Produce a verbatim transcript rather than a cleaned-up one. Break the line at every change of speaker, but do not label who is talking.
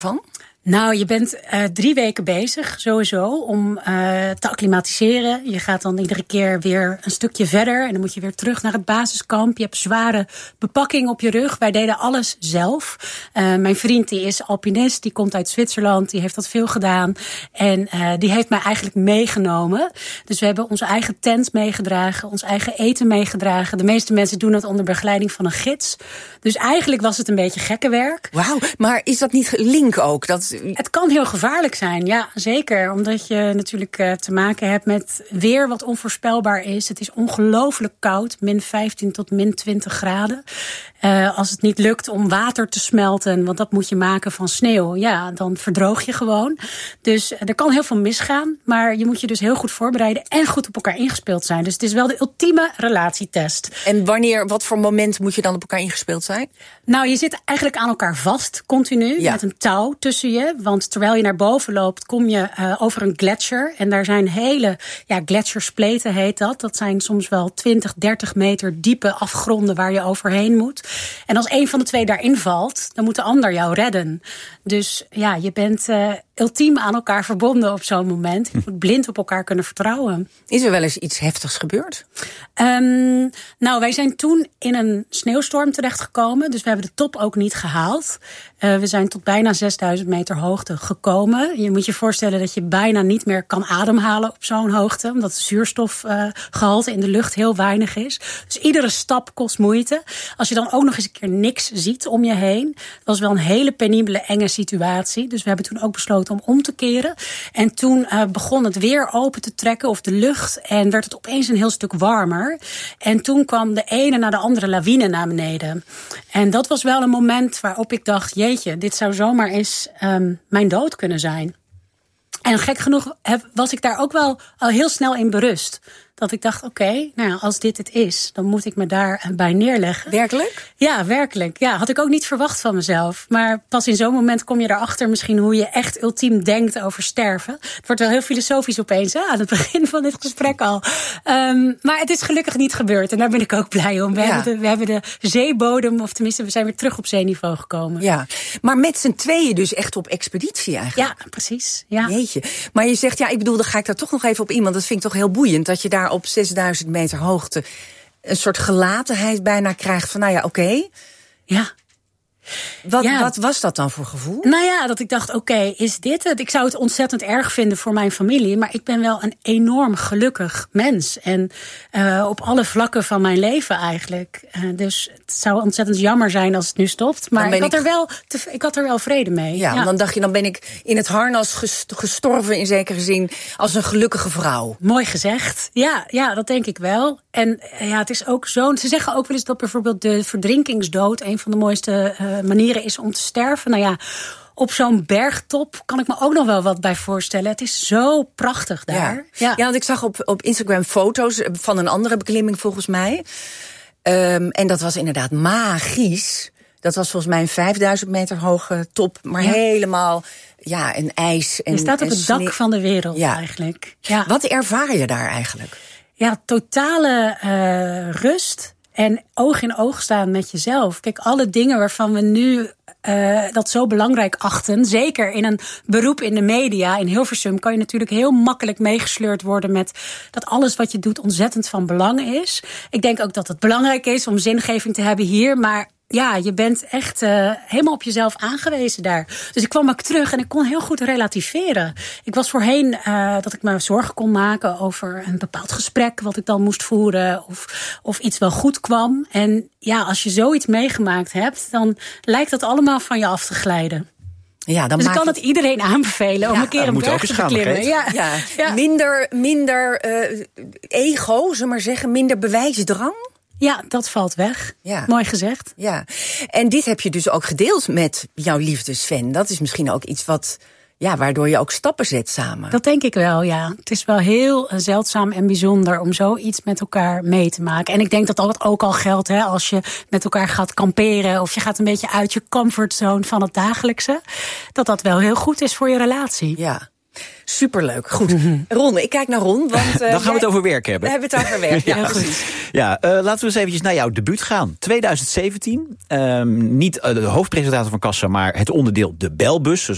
van?
Nou, je bent uh, drie weken bezig sowieso om uh, te acclimatiseren. Je gaat dan iedere keer weer een stukje verder en dan moet je weer terug naar het basiskamp. Je hebt zware bepakking op je rug. Wij deden alles zelf. Uh, mijn vriend die is alpinist, die komt uit Zwitserland, die heeft dat veel gedaan. En uh, die heeft mij eigenlijk meegenomen. Dus we hebben onze eigen tent meegedragen, ons eigen eten meegedragen. De meeste mensen doen dat onder begeleiding van een gids. Dus eigenlijk was het een beetje gekkenwerk.
Wauw, maar is dat niet link ook? Dat
Het kan heel gevaarlijk zijn, ja, zeker. Omdat je natuurlijk uh, te maken hebt met weer wat onvoorspelbaar is. Het is ongelooflijk koud, min vijftien tot min twintig graden. Uh, als het niet lukt om water te smelten, want dat moet je maken van sneeuw, ja, dan verdroog je gewoon. Dus uh, er kan heel veel misgaan, maar je moet je dus heel goed voorbereiden en goed op elkaar ingespeeld zijn. Dus het is wel de ultieme relatietest.
En wanneer, wat voor moment moet je dan op elkaar ingespeeld zijn?
Nou, je zit eigenlijk aan elkaar vast, continu,
ja.
met een touw tussen je. Want terwijl je naar boven loopt, kom je uh, over een gletsjer. En daar zijn hele, ja, gletsjerspleten heet dat. Dat zijn soms wel twintig, dertig meter diepe afgronden waar je overheen moet. En als een van de twee daarin valt, dan moet de ander jou redden. Dus ja, je bent uh, ultiem aan elkaar verbonden op zo'n moment. Je moet blind op elkaar kunnen vertrouwen.
Is er wel eens iets heftigs gebeurd?
Um, nou, wij zijn toen in een sneeuwstorm terechtgekomen. Dus we hebben de top ook niet gehaald. Uh, we zijn tot bijna zesduizend meter hoogte gekomen. Je moet je voorstellen dat je bijna niet meer kan ademhalen op zo'n hoogte. Omdat het zuurstofgehalte uh, in de lucht heel weinig is. Dus iedere stap kost moeite. Als je dan ook nog eens een keer niks ziet om je heen. Dat was wel een hele penibele, enge situatie. Dus we hebben toen ook besloten om om te keren. En toen uh, begon het weer open te trekken, of de lucht. En werd het opeens een heel stuk warmer. En toen kwam de ene na de andere lawine naar beneden. En dat was wel een moment waarop ik dacht, jeetje, dit zou zomaar eens um, mijn dood kunnen zijn. En gek genoeg heb, was ik daar ook wel al heel snel in berust. Dat ik dacht, oké, okay, nou ja, als dit het is, dan moet ik me daarbij neerleggen.
Werkelijk?
Ja, werkelijk. Ja, had ik ook niet verwacht van mezelf. Maar pas in zo'n moment kom je erachter misschien hoe je echt ultiem denkt over sterven. Het wordt wel heel filosofisch opeens, hè, aan het begin van dit gesprek al. Um, maar het is gelukkig niet gebeurd en daar ben ik ook blij om. We, ja. hebben, de, we hebben de zeebodem, of tenminste, we zijn weer terug op zeeniveau gekomen.
Ja, maar met z'n tweeën dus echt op expeditie eigenlijk.
Ja, precies. Ja.
Jeetje. Maar je zegt, ja, ik bedoel, dan ga ik daar toch nog even op in, want dat vind ik toch heel boeiend, dat je daar op zesduizend meter hoogte een soort gelatenheid bijna krijgt van, nou ja, oké. Okay.
Ja.
Wat,
ja.
wat was dat dan voor gevoel?
Nou ja, dat ik dacht, oké, okay, is dit het? Ik zou het ontzettend erg vinden voor mijn familie, maar ik ben wel een enorm gelukkig mens. En uh, op alle vlakken van mijn leven eigenlijk. Uh, dus het zou ontzettend jammer zijn als het nu stopt. Maar ik had, ik... Er wel te, ik had er wel vrede mee.
Ja, ja, dan dacht je, dan ben ik in het harnas gestorven in zekere zin als een gelukkige vrouw.
Mooi gezegd. Ja, ja, dat denk ik wel. En ja, het is ook zo'n. Ze zeggen ook wel eens dat bijvoorbeeld de verdrinkingsdood een van de mooiste uh, manieren is om te sterven. Nou ja, op zo'n bergtop kan ik me ook nog wel wat bij voorstellen. Het is zo prachtig daar.
Ja, ja. ja want ik zag op, op Instagram foto's van een andere beklimming volgens mij. Um, en dat was inderdaad magisch. Dat was volgens mij een vijfduizend meter hoge top, maar ja. helemaal ja, een ijs. En,
je staat op het
sne-
dak van de wereld ja. eigenlijk. Ja.
Wat ervaar je daar eigenlijk?
Ja, totale uh, rust en oog in oog staan met jezelf. Kijk, alle dingen waarvan we nu uh, dat zo belangrijk achten, zeker in een beroep in de media, in Hilversum kan je natuurlijk heel makkelijk meegesleurd worden met dat alles wat je doet ontzettend van belang is. Ik denk ook dat het belangrijk is om zingeving te hebben hier, maar ja, je bent echt uh, helemaal op jezelf aangewezen daar. Dus ik kwam ook terug en ik kon heel goed relativeren. Ik was voorheen uh, dat ik me zorgen kon maken over een bepaald gesprek wat ik dan moest voeren of, of iets wel goed kwam. En ja, als je zoiets meegemaakt hebt, dan lijkt dat allemaal van je af te glijden.
Ja, dan
dus ik kan
het
het iedereen aanbevelen om
ja,
een keer een berg te beklimmen.
Ja, ja. Ja. Minder, minder uh, ego, zullen we maar zeggen, minder bewijsdrang.
Ja, dat valt weg. Ja. Mooi gezegd.
Ja, en dit heb je dus ook gedeeld met jouw liefde Sven. Dat is misschien ook iets wat, ja, waardoor je ook stappen zet samen.
Dat denk ik wel, ja. Het is wel heel zeldzaam en bijzonder om zoiets met elkaar mee te maken. En ik denk dat dat ook al geldt, hè, als je met elkaar gaat kamperen of je gaat een beetje uit je comfortzone van het dagelijkse, dat dat wel heel goed is voor je relatie.
Ja. Superleuk. Goed. Ron, ik kijk naar Ron. Want, uh,
Dan gaan
jij...
we het over werk hebben.
We hebben het over werk, ja,
ja,
precies.
Ja, uh, laten we eens eventjes naar jouw debuut gaan. twintig zeventien. Um, niet uh, de hoofdpresentator van Kassa, maar het onderdeel De Belbus. Dus